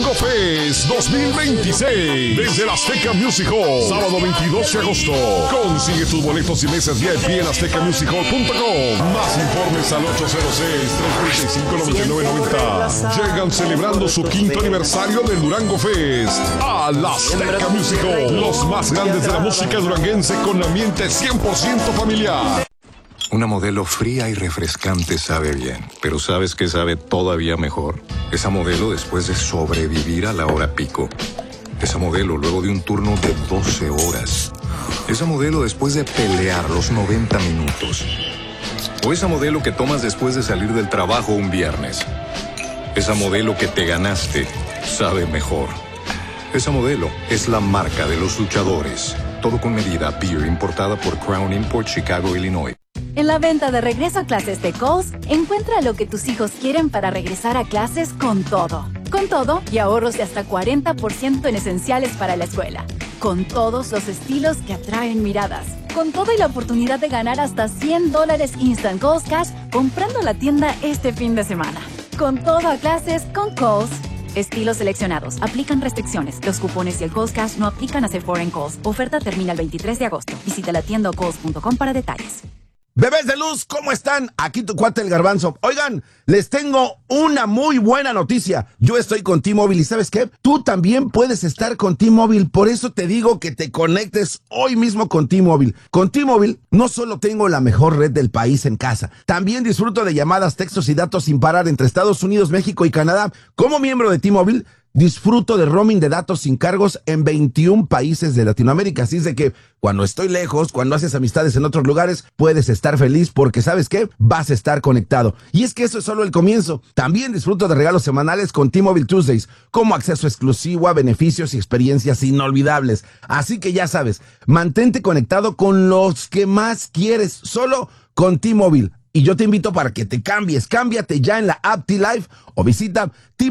Durango Fest 2026 desde el Azteca Music Hall, sábado 22 de agosto. Consigue tus boletos y mesas VIP en aztecamusichall.com. Más informes al 806-325-9990. Llegan celebrando su quinto aniversario del Durango Fest a la Azteca Music Hall. Los más grandes de la música duranguense con ambiente 100% familiar. Una modelo fría y refrescante sabe bien, pero ¿sabes qué sabe todavía mejor? Esa modelo después de sobrevivir a la hora pico. Esa modelo luego de un turno de 12 horas. Esa modelo después de pelear los 90 minutos. O esa modelo que tomas después de salir del trabajo un viernes. Esa modelo que te ganaste sabe mejor. Esa modelo es la marca de los luchadores. Todo con medida. Beer importada por Crown Import, Chicago, Illinois. En la venta de regreso a clases de Kohl's, encuentra lo que tus hijos quieren para regresar a clases con todo. Con todo y ahorros de hasta 40% en esenciales para la escuela. Con todos los estilos que atraen miradas. Con todo y la oportunidad de ganar hasta $100 Instant Kohl's Cash comprando la tienda este fin de semana. Con todo a clases con Kohl's. Estilos seleccionados. Aplican restricciones. Los cupones y el Kohl's Cash no aplican a Sephora en Kohl's. Oferta termina el 23 de agosto. Visita la tienda o kohls.com para detalles. Bebés de luz, ¿cómo están? Aquí tu cuate el Garbanzo. Oigan, les tengo una muy buena noticia. Yo estoy con T-Mobile y ¿sabes qué? Tú también puedes estar con T-Mobile. Por eso te digo que te conectes hoy mismo con T-Mobile. Con T-Mobile no solo tengo la mejor red del país en casa, también disfruto de llamadas, textos y datos sin parar entre Estados Unidos, México y Canadá. Como miembro de T-Mobile, disfruto de roaming de datos sin cargos en 21 países de Latinoamérica. Así es de que cuando estoy lejos, cuando haces amistades en otros lugares, puedes estar feliz porque ¿sabes qué? Vas a estar conectado. Y es que eso es solo el comienzo. También disfruto de regalos semanales con T-Mobile Tuesdays, como acceso exclusivo a beneficios y experiencias inolvidables. Así que ya sabes, mantente conectado con los que más quieres, solo con T-Mobile. Y yo te invito para que te cambies. Cámbiate ya en la app T-Life o visita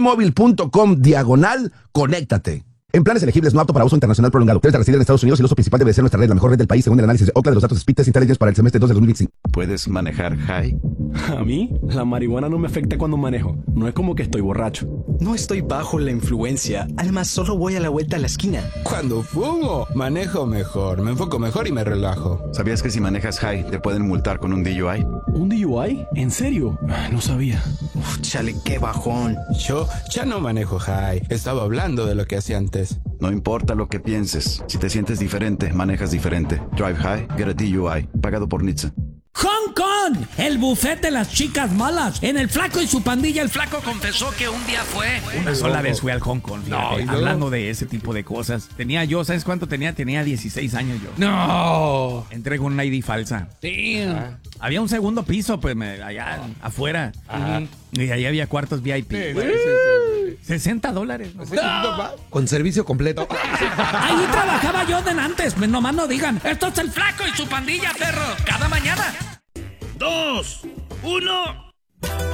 tmobile.com/conéctate. En planes elegibles no apto para uso internacional prolongado. Debes de residir en Estados Unidos y el uso principal debe ser nuestra red, la mejor red del país según el análisis de Ookla de los datos de Speed Test Intelligence para el semestre 2 de 2025. ¿Puedes manejar high? A mí, la marihuana no me afecta cuando manejo. No es como que estoy borracho. No estoy bajo la influencia. Además, solo voy a la vuelta a la esquina. Cuando fumo, manejo mejor, me enfoco mejor y me relajo. ¿Sabías que si manejas high te pueden multar con un DUI? ¿Un DUI? ¿En serio? No sabía. Uf, chale, qué bajón. Yo ya no manejo high. Estaba hablando de lo que hacía antes. No importa lo que pienses. Si te sientes diferente, manejas diferente. Drive high, get a DUI. Pagado por NHTSA. Hong Kong, el buffet de las chicas malas. En El Flaco y su pandilla, el Flaco confesó que un día fue. Una sola vez fui al Hong Kong, fíjate, hablando de ese tipo de cosas. Tenía yo, ¿sabes cuánto tenía? Tenía 16 años yo. No. Entré con una ID falsa. Damn. Había un segundo piso, pues, allá afuera. Ajá. Y ahí había cuartos VIP. $60. No. Con servicio completo. Ahí trabajaba yo de antes. Nomás no digan. Esto es El Flaco y su pandilla, perro. Cada mañana. 2, 1.